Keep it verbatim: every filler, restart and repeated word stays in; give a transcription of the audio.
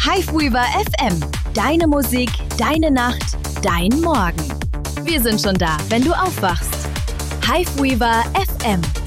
Hiveweaver F M. Deine Musik, deine Nacht, dein Morgen. Wir sind schon da, wenn du aufwachst. Hiveweaver F M.